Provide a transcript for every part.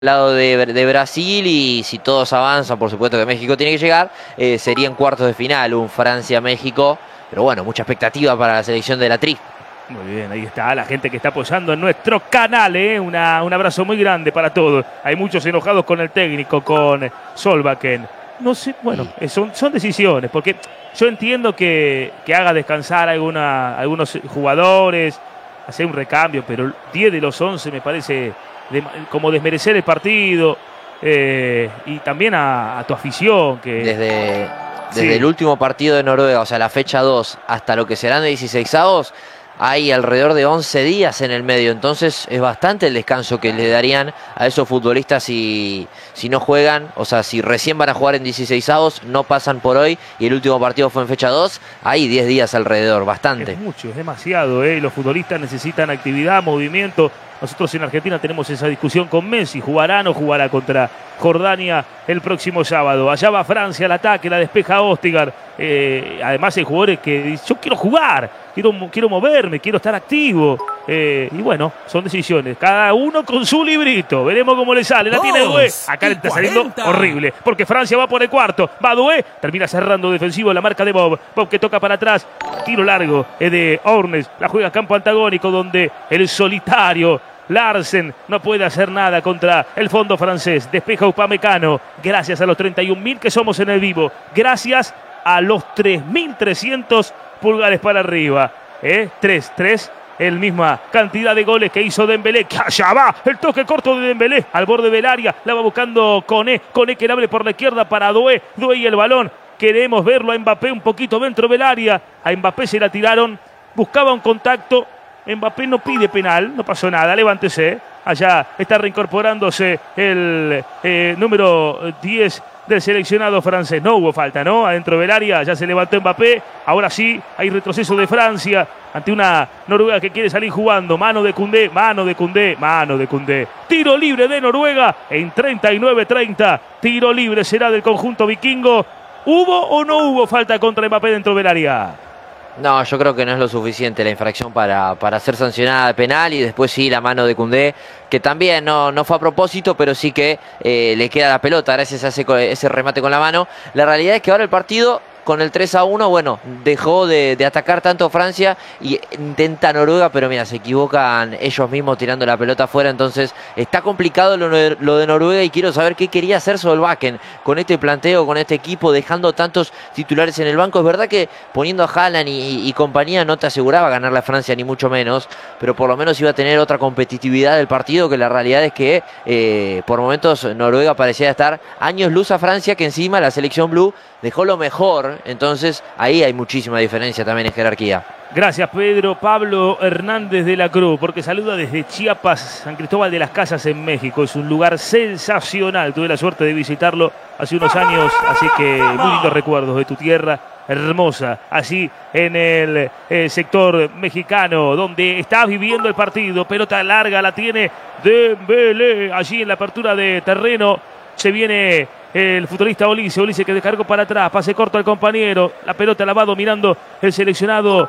lado de Brasil, y si todos avanzan, por supuesto que México tiene que llegar, serían cuartos de final, un Francia-México, pero bueno, mucha expectativa para la selección de la Tri. Muy bien, ahí está la gente que está apoyando en nuestro canal, un abrazo muy grande para todos. Hay muchos enojados con el técnico, con Solbakken. No sé, bueno, son decisiones, porque yo entiendo que haga descansar algunos jugadores, hacer un recambio, pero 10 de los 11 me parece como desmerecer el partido, y también a tu afición. Que Desde el último partido de Noruega, o sea, la fecha 2, hasta lo que serán de 16avos, hay alrededor de 11 días en el medio, entonces es bastante el descanso que le darían a esos futbolistas si no juegan, o sea, si recién van a jugar en 16avos, no pasan por hoy y el último partido fue en fecha 2, hay 10 días alrededor, bastante. Es mucho, es demasiado, los futbolistas necesitan actividad, movimiento. Nosotros en Argentina tenemos esa discusión con Messi, ¿jugará o no jugará contra Jordania el próximo sábado? Allá va Francia al ataque, la despeja Ostigar. Además hay jugadores que dicen, yo quiero jugar, quiero moverme, quiero estar activo. Y bueno, son decisiones, cada uno con su librito. Veremos cómo le sale, la tiene Doué. Acá le está saliendo horrible, porque Francia va por el cuarto, va Doué, termina cerrando defensivo la marca de Bob que toca para atrás, tiro largo de Ornes, la juega a campo antagónico donde el solitario Larsen no puede hacer nada contra el fondo francés. Despeja Upamecano. Gracias a los 31.000 que somos en el vivo. Gracias a los 3.300 pulgares para arriba. 3. El misma cantidad de goles que hizo Dembélé. Que allá va el toque corto de Dembélé al borde del área. La va buscando Koné. Koné que le abre por la izquierda para Doué. Doué y el balón. Queremos verlo a Mbappé un poquito dentro del área. A Mbappé se la tiraron. Buscaba un contacto. Mbappé no pide penal, no pasó nada, levántese. Allá está reincorporándose el número 10 del seleccionado francés. No hubo falta, ¿no? Adentro del área ya se levantó Mbappé. Ahora sí, hay retroceso de Francia ante una Noruega que quiere salir jugando. Mano de Koundé, mano de Koundé, mano de Koundé. Tiro libre de Noruega en 39-30. Tiro libre será del conjunto vikingo. ¿Hubo o no hubo falta contra Mbappé dentro del área? No, yo creo que no es lo suficiente la infracción para ser sancionada de penal, y después sí la mano de Koundé, que también no fue a propósito, pero sí que le queda la pelota gracias a ese remate con la mano. La realidad es que ahora el partido, con el 3-1, bueno, dejó de atacar tanto Francia y intenta Noruega, pero mira, se equivocan ellos mismos tirando la pelota afuera, entonces está complicado lo de Noruega, y quiero saber qué quería hacer Solbakken con este planteo, con este equipo, dejando tantos titulares en el banco. Es verdad que poniendo a Haaland y compañía no te aseguraba ganarle a Francia, ni mucho menos, pero por lo menos iba a tener otra competitividad del partido, que la realidad es que por momentos Noruega parecía estar años luz a Francia, que encima la selección blue dejó lo mejor. Entonces ahí hay muchísima diferencia también en jerarquía. Gracias, Pedro. Pablo Hernández de la Cruz, porque saluda desde Chiapas, San Cristóbal de las Casas en México. Es un lugar sensacional, tuve la suerte de visitarlo hace unos años, así que muy lindos recuerdos de tu tierra hermosa, así en el sector mexicano, donde está viviendo el partido. Pelota larga la tiene Dembélé, allí en la apertura de terreno. Se viene el futbolista Olise que descargó para atrás, pase corto al compañero, la pelota la va dominando el seleccionado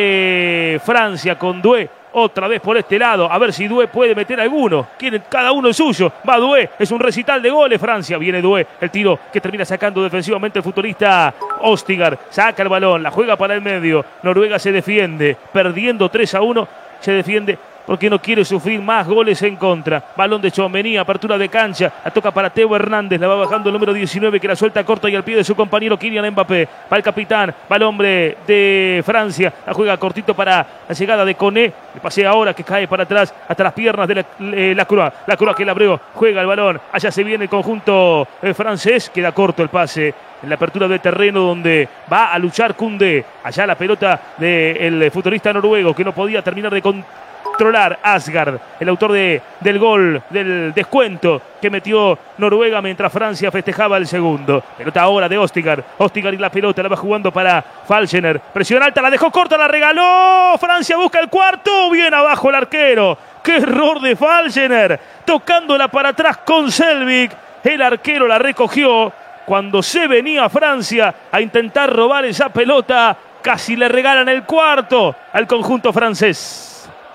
de Francia con Doué, otra vez por este lado, a ver si Doué puede meter alguno, quieren cada uno el suyo, va Doué, es un recital de goles Francia, viene Doué, el tiro que termina sacando defensivamente el futbolista Ostigar, saca el balón, la juega para el medio, Noruega se defiende, perdiendo 3-1, se defiende porque no quiere sufrir más goles en contra. Balón de Tchouaméni, apertura de cancha, la toca para Theo Hernández, la va bajando el número 19 que la suelta corta y al pie de su compañero Kylian Mbappé. Va el capitán, va el hombre de Francia, la juega cortito para la llegada de Koné, le pasea ahora que cae para atrás hasta las piernas de la Croix que la abrió, juega el balón, allá se viene el conjunto francés, queda corto el pase en la apertura de terreno donde va a luchar Koundé. Allá la pelota del futbolista noruego que no podía terminar de controlar Asgard, el autor del gol, del descuento que metió Noruega mientras Francia festejaba el segundo. Pelota ahora de Ostigar y la pelota la va jugando para Falchener. Presión alta, la dejó corta, la regaló. Francia busca el cuarto, bien abajo el arquero. ¡Qué error de Falchener! Tocándola para atrás con Selvik. El arquero la recogió cuando se venía Francia a intentar robar esa pelota. Casi le regalan el cuarto al conjunto francés.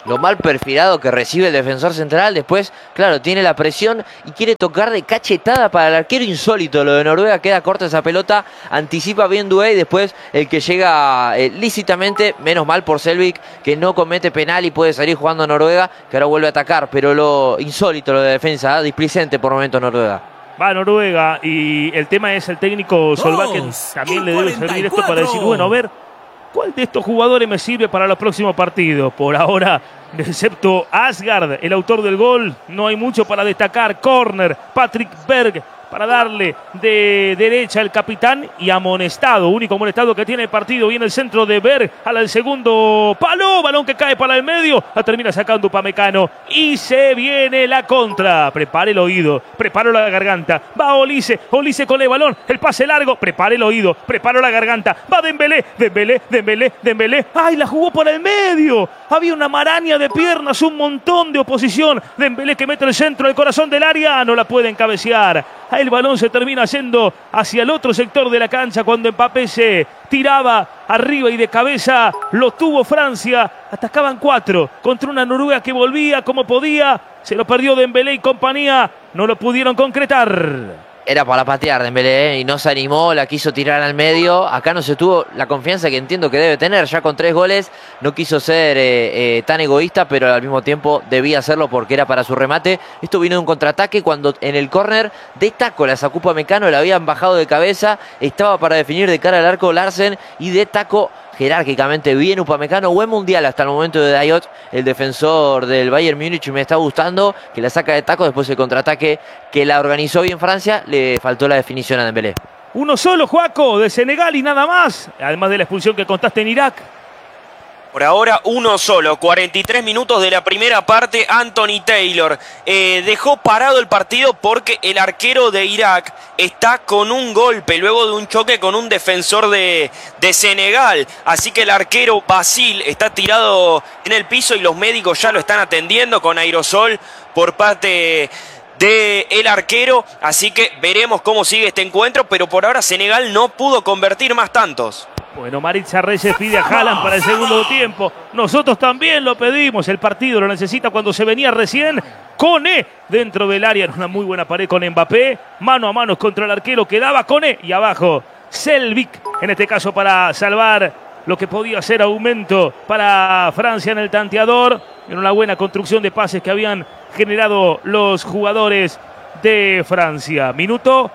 Lo mal perfilado que recibe el defensor central. Después, claro, tiene la presión y quiere tocar de cachetada para el arquero. Insólito lo de Noruega. Queda corta esa pelota. Anticipa bien Doué y después el que llega lícitamente. Menos mal por Selvik, que no comete penal y puede salir jugando a Noruega, que ahora vuelve a atacar. Pero lo insólito lo de defensa, displicente por momento Noruega. Va Noruega y el tema es el técnico Solbakken. También le debe servir esto para decir, bueno, a ver, ¿cuál de estos jugadores me sirve para los próximos partidos? Por ahora, excepto Asgard, el autor del gol, no hay mucho para destacar. Corner, Patrick Berg para darle de derecha el capitán y amonestado, único amonestado que tiene el partido. Viene el centro de Berg al segundo palo, balón que cae para el medio, la termina sacando Upamecano y se viene la contra. Prepare el oído, preparo la garganta, va Olise, Olise con el balón, el pase largo, prepare el oído, preparo la garganta, va Dembélé, Dembélé, ¡ay, la jugó por el medio! Había una maraña de piernas, un montón de oposición. Dembélé que mete el centro del corazón del área, no la puede encabecear. El balón se termina yendo hacia el otro sector de la cancha cuando Mbappé se tiraba arriba y de cabeza lo tuvo Francia. Atacaban 4 contra una Noruega que volvía como podía. Se lo perdió Dembélé y compañía. No lo pudieron concretar. Era para patear Dembélé y no se animó, la quiso tirar al medio. Acá no se tuvo la confianza que entiendo que debe tener. Ya con 3 goles no quiso ser tan egoísta, pero al mismo tiempo debía hacerlo porque era para su remate. Esto vino de un contraataque cuando en el córner de taco la sacó Upamecano, la habían bajado de cabeza. Estaba para definir de cara al arco Larsen y de taco jerárquicamente bien Upamecano. Buen mundial hasta el momento de Dayot, el defensor del Bayern Múnich. Me está gustando que la saca de taco después del contraataque que la organizó bien Francia. Le faltó la definición a Dembélé. Uno solo, Joaco, de Senegal y nada más. Además de la expulsión que contaste en Irak. Por ahora uno solo, 43 minutos de la primera parte. Anthony Taylor dejó parado el partido porque el arquero de Irak está con un golpe luego de un choque con un defensor de Senegal. Así que el arquero Basil está tirado en el piso y los médicos ya lo están atendiendo con aerosol por parte del arquero. Así que veremos cómo sigue este encuentro, pero por ahora Senegal no pudo convertir más tantos. Bueno, Maritza Reyes pide a Haaland para el segundo tiempo. Nosotros también lo pedimos. El partido lo necesita cuando se venía recién. Koné dentro del área en una muy buena pared con Mbappé. Mano a mano contra el arquero. Quedaba Koné y abajo Selvik. En este caso para salvar lo que podía ser aumento para Francia en el tanteador. En una buena construcción de pases que habían generado los jugadores de Francia. Minuto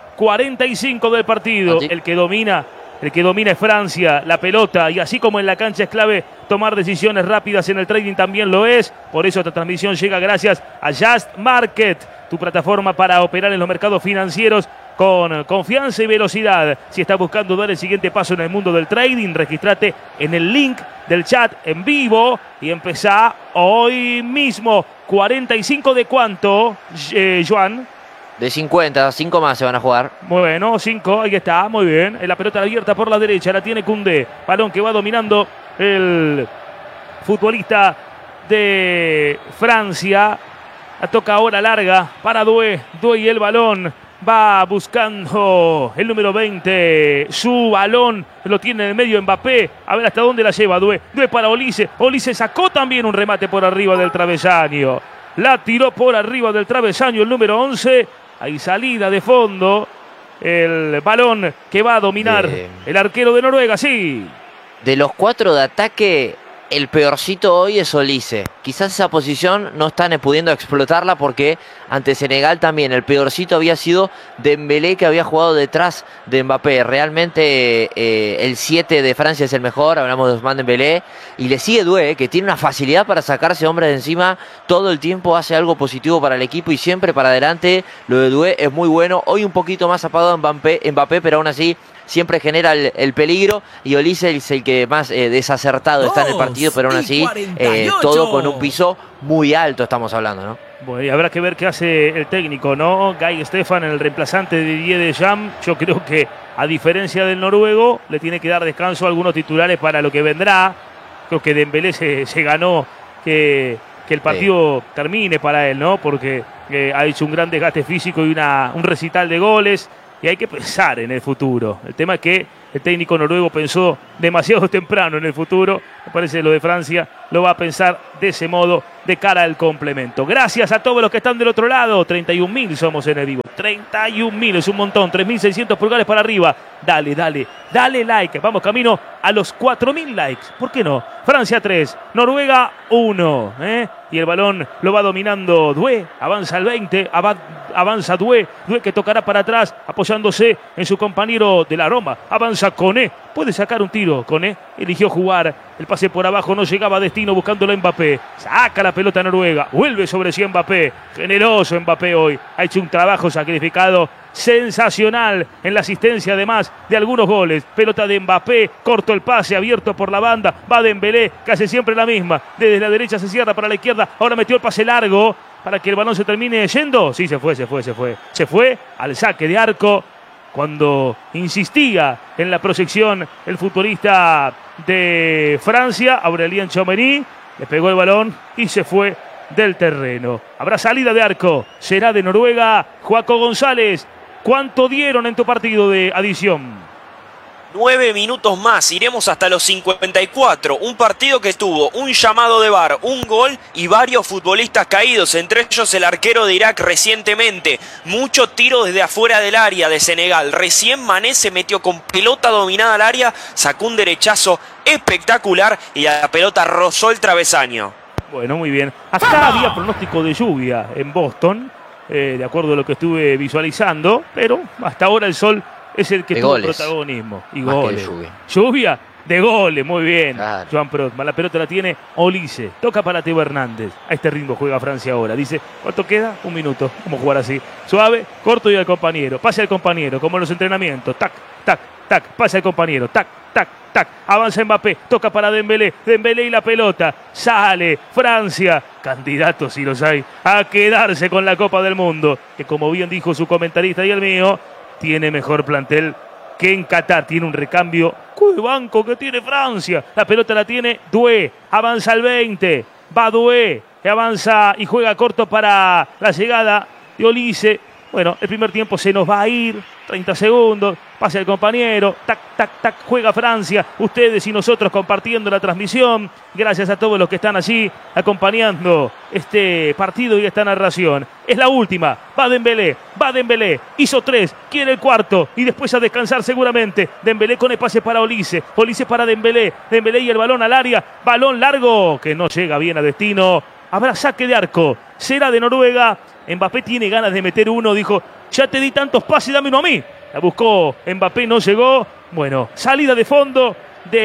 45 del partido. El que domina es Francia, la pelota, y así como en la cancha es clave tomar decisiones rápidas, en el trading también lo es. Por eso esta transmisión llega gracias a Just Market, tu plataforma para operar en los mercados financieros con confianza y velocidad. Si estás buscando dar el siguiente paso en el mundo del trading, regístrate en el link del chat en vivo y empezá hoy mismo. 45 de cuánto, Joan. De 50, 5 más se van a jugar. Bueno, 5, ahí está, muy bien. La pelota abierta por la derecha, la tiene Koundé. Balón que va dominando el futbolista de Francia. La toca ahora larga para Doué. Doué y el balón va buscando el número 20. Su balón lo tiene en el medio Mbappé. A ver hasta dónde la lleva Doué. Doué para Olise. Olise sacó también un remate por arriba del travesaño. La tiró por arriba del travesaño el número 11. Hay salida de fondo. El balón que va a dominar el arquero de Noruega, sí. De los 4 de ataque, el peorcito hoy es Olise. Quizás esa posición no están pudiendo explotarla porque ante Senegal también el peorcito había sido Dembélé, que había jugado detrás de Mbappé. Realmente el 7 de Francia es el mejor, hablamos de Ousmane Dembélé. Y le sigue Doué, que tiene una facilidad para sacarse hombres de encima. Todo el tiempo hace algo positivo para el equipo y siempre para adelante. Lo de Doué es muy bueno. Hoy un poquito más apagado Mbappé, pero aún así siempre genera el peligro, y Olise es el que más desacertado está en el partido, pero aún así todo con un piso muy alto estamos hablando, ¿no? Bueno, y habrá que ver qué hace el técnico, ¿no? Guy Stefan, el reemplazante de Didier Deschamps. Yo creo que, a diferencia del noruego, le tiene que dar descanso a algunos titulares para lo que vendrá. Creo que Dembélé se ganó que el partido termine para él, ¿no? Porque ha hecho un gran desgaste físico y un recital de goles. y hay que pensar en el futuro. El tema es que el técnico noruego pensó demasiado temprano en el futuro. Me parece que lo de Francia lo va a pensar de ese modo de cara al complemento. Gracias a todos los que están del otro lado. 31.000 somos en el vivo. 31.000 es un montón. 3.600 pulgares para arriba. Dale like. Vamos camino a los 4.000 likes. ¿Por qué no? Francia 3, Noruega 1. Y el balón lo va dominando Doué. Avanza al 20. Avanza Doué. Doué que tocará para atrás apoyándose en su compañero de la Roma. Avanza Koné. Puede sacar un tiro. Koné eligió jugar. El pase por abajo no llegaba a destino buscándolo Mbappé. Saca la pelota Noruega. Vuelve sobre sí Mbappé. Generoso Mbappé hoy. Ha hecho un trabajo sacrificado sensacional en la asistencia además de algunos goles. Pelota de Mbappé. Corto el pase abierto por la banda. Va Dembélé que hace siempre la misma. Desde la derecha se cierra para la izquierda. Ahora metió el pase largo para que el balón se termine yendo. Sí, se fue. Se fue al saque de arco. Cuando insistía en la proyección el futbolista de Francia, Aurélien Tchouameni, le pegó el balón y se fue del terreno. Habrá salida de arco, será de Noruega. Joaco González, ¿cuánto dieron en tu partido de adición? 9 minutos más, iremos hasta los 54. Un partido que tuvo un llamado de VAR, un gol y varios futbolistas caídos, entre ellos el arquero de Irak recientemente. Mucho tiro desde afuera del área de Senegal. Recién Mané se metió con pelota dominada al área, sacó un derechazo espectacular y la pelota rozó el travesaño. Bueno, muy bien. Acá había pronóstico de lluvia en Boston, de acuerdo a lo que estuve visualizando, pero hasta ahora el sol es el que tuvo protagonismo. Y goles. Lluvia de goles, muy bien. Claro. Joan Protman, la pelota la tiene Olise. Toca para Teo Hernández. A este ritmo juega Francia ahora. Dice, ¿cuánto queda? Un minuto. Vamos a jugar así. Suave, corto y al compañero. Pase al compañero, como en los entrenamientos. Tac, tac, tac. Pase al compañero. Tac, tac, tac. Avanza Mbappé. Toca para Dembélé. Dembélé y la pelota. Sale Francia. Candidatos, si los hay, a quedarse con la Copa del Mundo. Que como bien dijo su comentarista y el mío, tiene mejor plantel que en Qatar. Tiene un recambio. ¡Qué banco que tiene Francia! La pelota la tiene Doué. Avanza al 20. Va Doué. Avanza y juega corto para la llegada de Olise. Bueno, el primer tiempo se nos va a ir. 30 segundos. Pase al compañero. Tac, tac, tac. Juega Francia. Ustedes y nosotros compartiendo la transmisión. Gracias a todos los que están allí acompañando este partido y esta narración. Es la última. Va Dembélé. Hizo 3. Quiere el cuarto. Y después a descansar seguramente. Dembélé con el pase para Olise. Olise para Dembélé. Dembélé y el balón al área. Balón largo que no llega bien a destino. Habrá saque de arco. Será de Noruega. Mbappé tiene ganas de meter uno. Dijo, ya te di tantos pases, dame uno a mí. La buscó Mbappé, no llegó. Bueno, salida de fondo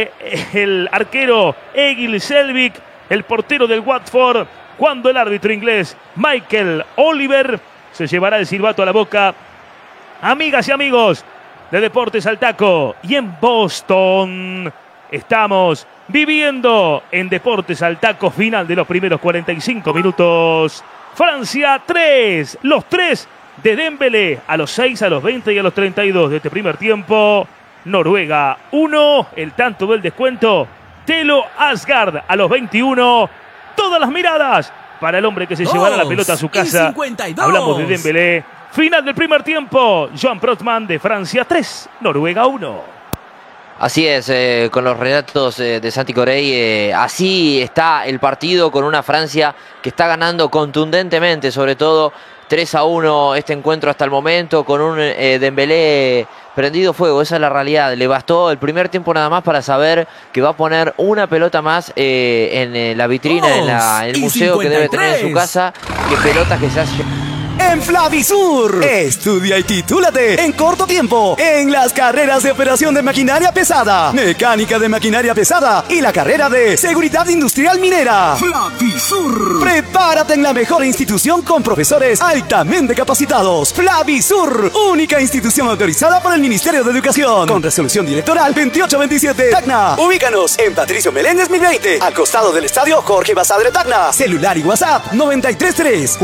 del arquero Egil Selvik, el portero del Watford, cuando el árbitro inglés Michael Oliver se llevará el silbato a la boca. Amigas y amigos de Deportes al Taco y en Boston estamos viviendo en Deportes al Taco final de los primeros 45 minutos. Francia 3, los 3 de Dembélé a los 6, a los 20 y a los 32 de este primer tiempo. Noruega 1, el tanto del descuento. Telo Asgard a los 21. Todas las miradas para el hombre que se llevará la pelota a su casa. Hablamos de Dembélé. Final del primer tiempo. Joan Protman de Francia 3, Noruega 1. Así es, con los relatos de Santi Corey, así está el partido con una Francia que está ganando contundentemente, sobre todo 3-1 este encuentro hasta el momento, con un Dembélé prendido fuego, esa es la realidad. Le bastó el primer tiempo nada más para saber que va a poner una pelota más en la vitrina, en el museo que debe tener en su casa, que pelotas que se hace... En Flavisur, estudia y titúlate en corto tiempo en las carreras de operación de maquinaria pesada, mecánica de maquinaria pesada y la carrera de seguridad industrial minera. Flavisur. Prepárate en la mejor institución con profesores altamente capacitados. Flavisur, única institución autorizada por el Ministerio de Educación, con resolución directoral 2827. Tacna. Ubícanos en Patricio Meléndez 1020, al costado del estadio Jorge Basadre Tacna. Celular y WhatsApp 933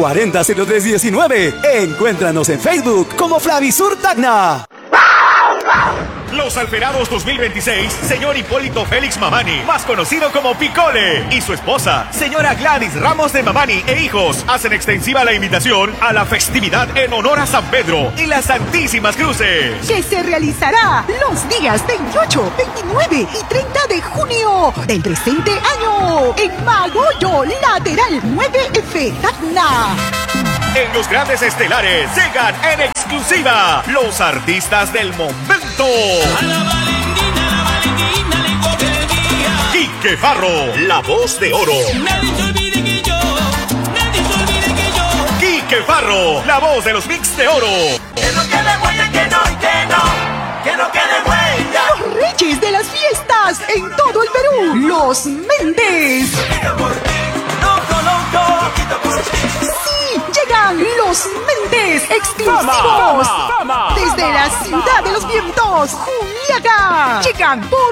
400319. Encuéntranos en Facebook como Flavisur Tacna. Los Alferados 2026, señor Hipólito Félix Mamani, más conocido como Picole, y su esposa, señora Gladys Ramos de Mamani e hijos, hacen extensiva la invitación a la festividad en honor a San Pedro y las Santísimas Cruces, que se realizará los días 28, 29 y 30 de junio del presente año en Magoyo, lateral 9F, Tacna. En los grandes estelares llegan en exclusiva los artistas del momento. Quique Farro, la voz de oro. Quique Farro, la voz de los mix de oro. Que no quede huella, que no quede huella. Los reyes de las fiestas en todo el Perú, los Méndez. Sí, llegan los Méndez exclusivos. Desde la ciudad de los vientos, Juliaca. Llegan por